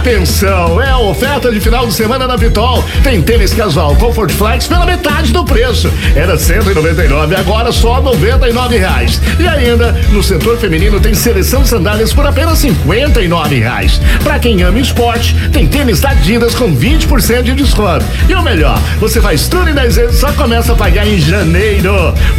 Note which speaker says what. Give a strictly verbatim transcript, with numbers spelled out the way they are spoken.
Speaker 1: Atenção, é a oferta de final de semana da Pitol. Tem tênis casual Comfort Flex pela metade do preço. Era cento e noventa e nove, agora só noventa e nove reais. E ainda, no setor feminino tem seleção de sandálias por apenas cinquenta e nove reais. Pra quem ama esporte, tem tênis da Adidas com vinte por cento de desconto. E o melhor, você faz tudo em dez vezes, só começa a pagar em janeiro.